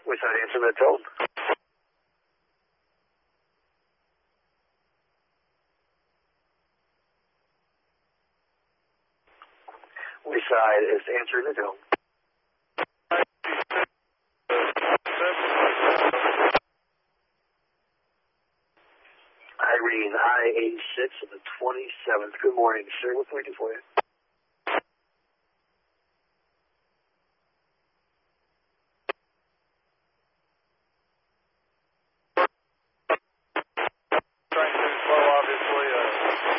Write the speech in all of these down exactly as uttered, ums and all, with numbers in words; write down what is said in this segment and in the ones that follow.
Which side answer that tone? Which side is answering the tone? Irene, I eighty-six of the twenty-seventh. Good morning, sir. What can we do for you? Trying to slow, obviously. Uh,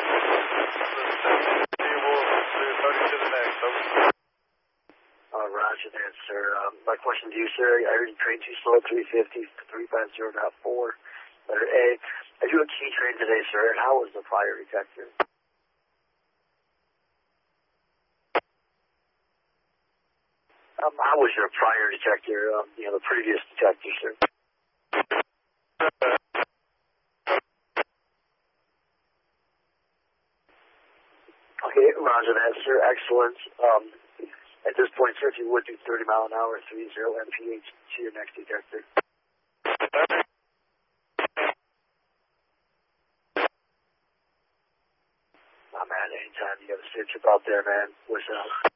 thirty to the next. Over. Uh, roger that, sir. Um, my question to you, sir, I heard you train too slow, three fifty, three fifty point four. Letter A. I do a key train today, sir, and how was the prior detector? Um, how was your prior detector, um, you know, the previous detector, sir? Okay, roger that, sir. Excellent. Um, at this point, sir, if you would do thirty mile an hour, thirty M P H to your next detector. Oh, man, anytime you got a stitch up out there, man, wish out.